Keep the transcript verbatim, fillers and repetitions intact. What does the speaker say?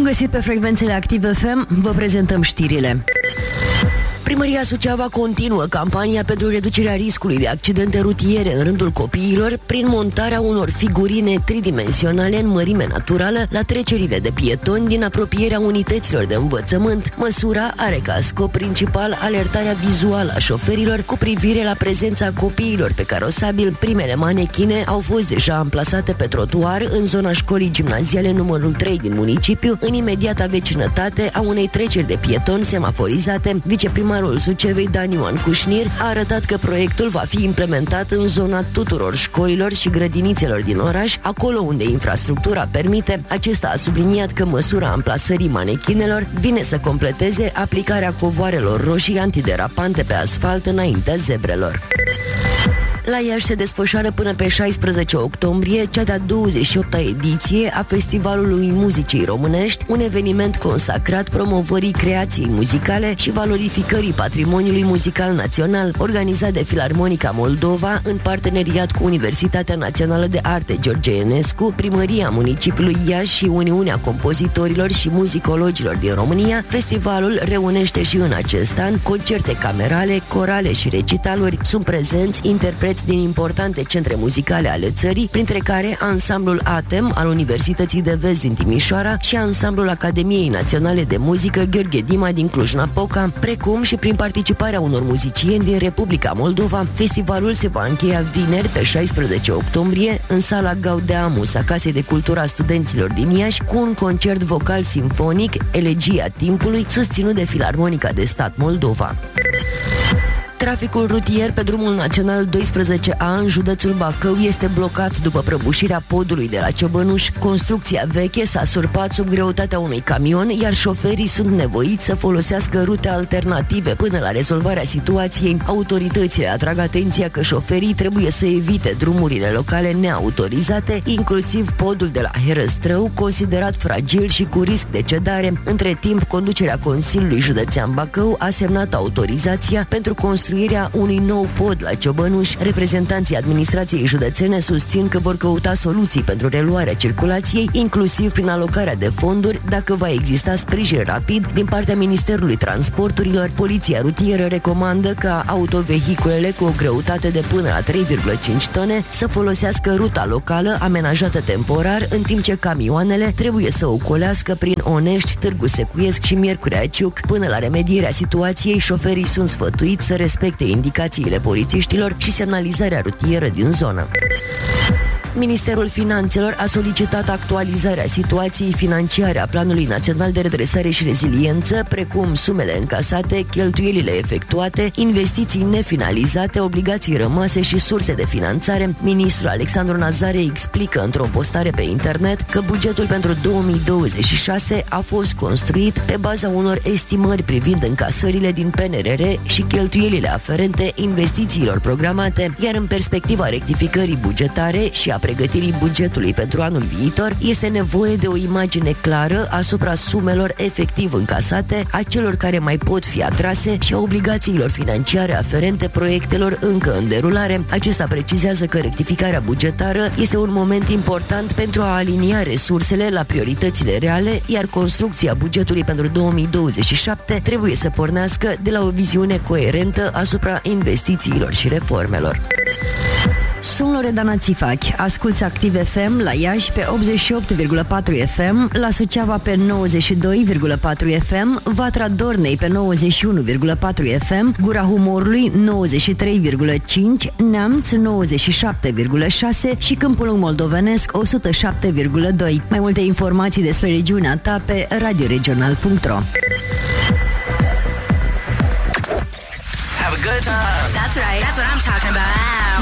Bun găsit pe frecvențele Activ F M, vă prezentăm știrile. Primăria Suceava continuă campania pentru reducerea riscului de accidente rutiere în rândul copiilor prin montarea unor figurine tridimensionale în mărime naturală la trecerile de pietoni din apropierea unităților de învățământ. Măsura are ca scop principal alertarea vizuală a șoferilor cu privire la prezența copiilor pe carosabil. Primele manechine au fost deja amplasate pe trotuar în zona școlii gimnaziale numărul trei din municipiu, în imediata vecinătate a unei treceri de pietoni semaforizate. Viceprimarul Sucevei, Dan Ioan Cușnir, a arătat că proiectul va fi implementat în zona tuturor școlilor și grădinițelor din oraș, acolo unde infrastructura permite. Acesta a subliniat că măsura amplasării manechinelor vine să completeze aplicarea covoarelor roșii antiderapante pe asfalt înaintea zebrelor. La Iași se desfășoară până pe șaisprezece octombrie cea de-a douăzeci și opta ediție a Festivalului Muzicii Românești, un eveniment consacrat promovării creației muzicale și valorificării patrimoniului muzical național, organizat de Filarmonica Moldova în parteneriat cu Universitatea Națională de Arte George Enescu, Primăria Municipiului Iași și Uniunea Compozitorilor și Muzicologilor din România. Festivalul reunește și în acest an concerte camerale, corale și recitaluri. Sunt prezenți interpreți din importante centre muzicale ale țării, printre care ansamblul Atem al Universității de Vest din Timișoara și ansamblul Academiei Naționale de Muzică Gheorghe Dima din Cluj-Napoca, precum și prin participarea unor muzicieni din Republica Moldova. Festivalul se va încheia vineri pe șaisprezece octombrie în sala Gaudeamus a Casei de Cultură a Studenților din Iași, cu un concert vocal simfonic, Elegia Timpului, susținut de Filarmonica de Stat Moldova. Traficul rutier pe drumul național doisprezece A în județul Bacău este blocat după prăbușirea podului de la Ciobănuș. Construcția veche s-a surpat sub greutatea unui camion, iar șoferii sunt nevoiți să folosească rute alternative până la rezolvarea situației. Autoritățile atrag atenția că șoferii trebuie să evite drumurile locale neautorizate, inclusiv podul de la Herăstrău, considerat fragil și cu risc de cedare. Între timp, conducerea Consiliului Județean Bacău a semnat autorizația pentru construirea unui nou pod la Ciobănuș. Reprezentanții administrației județene susțin că vor căuta soluții pentru reluarea circulației, inclusiv prin alocarea de fonduri, dacă va exista sprijin rapid din partea Ministerului Transporturilor. Poliția rutieră recomandă ca autovehiculele cu o greutate de până la trei virgulă cinci tone să folosească ruta locală amenajată temporar, în timp ce camioanele trebuie să ocolească prin Onești, Târgu Secuiesc și Miercurea Ciuc. Până la remedierea situației, șoferii sunt sfătuiți să respecte indicațiile polițiștilor și semnalizarea rutieră din zonă. Ministerul Finanțelor a solicitat actualizarea situației financiare a Planului Național de Redresare și Reziliență, precum sumele încasate, cheltuielile efectuate, investiții nefinalizate, obligații rămase și surse de finanțare. Ministrul Alexandru Nazare explică într-o postare pe internet că bugetul pentru două mii douăzeci și șase a fost construit pe baza unor estimări privind încasările din P N R R și cheltuielile aferente investițiilor programate, iar în perspectiva rectificării bugetare și a pregătirii bugetului pentru anul viitor, este nevoie de o imagine clară asupra sumelor efectiv încasate, a celor care mai pot fi atrase și a obligațiilor financiare aferente proiectelor încă în derulare. Acesta precizează că rectificarea bugetară este un moment important pentru a alinia resursele la prioritățile reale, iar construcția bugetului pentru două mii douăzeci și șapte trebuie să pornească de la o viziune coerentă asupra investițiilor și reformelor. Sunt Loredana Țifachi, asculți Activ F M la Iași pe optzeci și opt virgulă patru F M, la Suceava pe nouăzeci și doi virgulă patru F M, Vatra Dornei pe nouăzeci și unu virgulă patru F M, Gura Humorului nouăzeci și trei virgulă cinci, Neamț nouăzeci și șapte virgulă șase și Câmpul Moldovenesc o sută șapte virgulă doi. Mai multe informații despre regiunea ta pe radioregional punct ro. Have a good time. That's right. That's what I'm talking about.